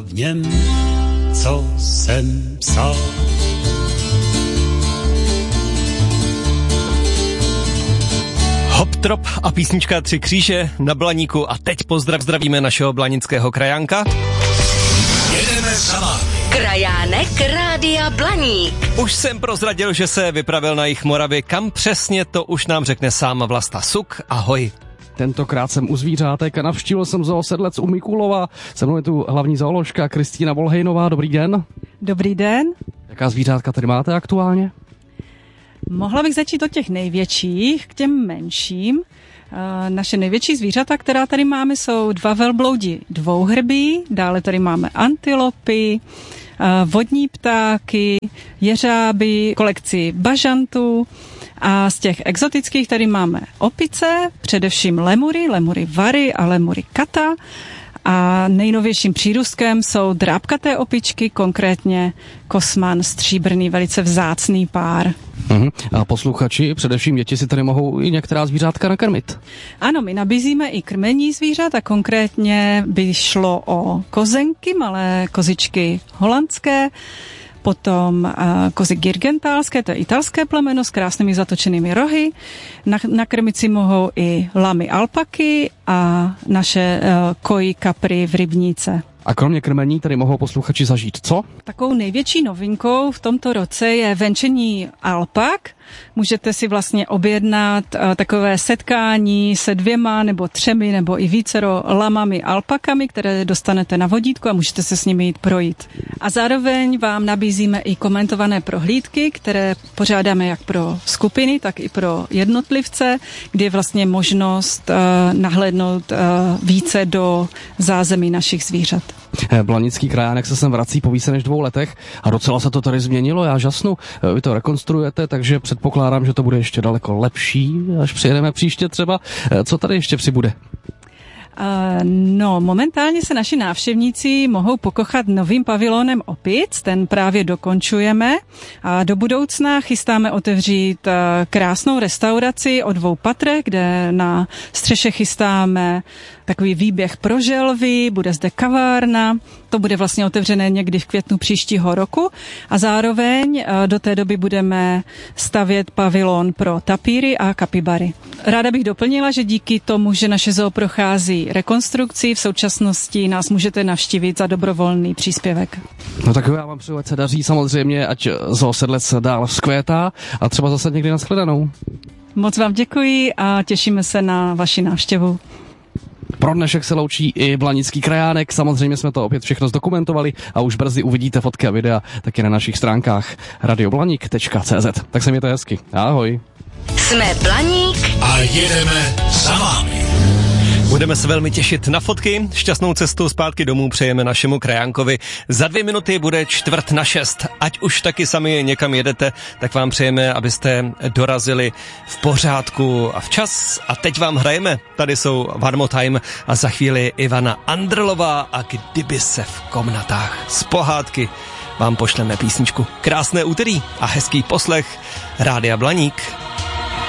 v něm, co jsem psal. Hop Trop a písnička Tři kříže na Blaníku a teď zdravíme našeho blanického krajánka. Jedeme za vámi. Krajánek Rádia Blaník. Už jsem prozradil, že se vypravil na jih Moravy. Kam přesně, to už nám řekne sám Vlasta Suk. Ahoj. Tentokrát jsem u zvířátek a navštívil jsem zoo Sedlec u Mikulova. Se mnou je tu hlavní zooložka Kristýna Volhejnová. Dobrý den. Dobrý den. Jaká zvířátka tady máte aktuálně? Mohla bych začít od těch největších k těm menším. Naše největší zvířata, která tady máme, jsou 2 velbloudi dvouhrbí, dále tady máme antilopy, vodní ptáky, jeřáby, kolekci bažantů a z těch exotických tady máme opice, především lemury vary a lemury kata. A nejnovějším přírůstkem jsou drápkaté opičky, konkrétně kosman stříbrný, velice vzácný pár. A posluchači, především děti, si tady mohou i některá zvířátka nakrmit. Ano, my nabízíme i krmení zvířat a konkrétně by šlo o kozenky, malé kozičky holandské, potom kozy girgentálské, to je italské plemeno s krásnými zatočenými rohy. Nakrmit si mohou i lamy alpaky a naše kojí kapry v rybníce. A kromě krmení tady mohou posluchači zažít co? Takovou největší novinkou v tomto roce je venčení alpak. Můžete si vlastně objednat takové setkání se 2 nebo 3 nebo i vícero lamami alpakami, které dostanete na vodítku a můžete se s nimi jít projít. A zároveň vám nabízíme i komentované prohlídky, které pořádáme jak pro skupiny, tak i pro jednotlivce, kde je vlastně možnost nahlédnout více do zázemí našich zvířat. Blanický krajánek se sem vrací po více než 2 letech a docela se to tady změnilo, já žasnu. Vy to rekonstruujete, takže předpokládám, že to bude ještě daleko lepší, až přijedeme příště třeba. Co tady ještě přibude? No, momentálně se naši návštěvníci mohou pokochat novým pavilonem opic, ten právě dokončujeme a do budoucna chystáme otevřít krásnou restauraci o 2 patrech, kde na střeše chystáme takový výběh pro želvy, bude zde kavárna, to bude vlastně otevřené někdy v květnu příštího roku a zároveň do té doby budeme stavět pavilon pro tapíry a kapibary. Ráda bych doplnila, že díky tomu, že naše zoo prochází rekonstrukcí, v současnosti nás můžete navštívit za dobrovolný příspěvek. No tak já vám přeju, ať se daří samozřejmě, ať zoo Sedlec dál vzkvétá a třeba zase někdy nashledanou. Moc vám děkuji a těšíme se na vaši návštěvu. Pro dnešek se loučí i blanický krajánek, samozřejmě jsme to opět všechno zdokumentovali a už brzy uvidíte fotky a videa taky na našich stránkách radioblanik.cz. Tak se mějte hezky. Ahoj. Jsme Blaník A jedeme za vámi. Budeme se velmi těšit na fotky. Šťastnou cestu zpátky domů přejeme našemu krajánkovi. Za 2 minuty bude 5:45. Ať už taky sami někam jedete, tak vám přejeme, abyste dorazili v pořádku a včas. A teď vám hrajeme. Tady jsou One More Time a za chvíli Ivana Andrlová a Kdyby se v komnatách. Z pohádky vám pošleme písničku. Krásné úterý a hezký poslech Rádia Blaník.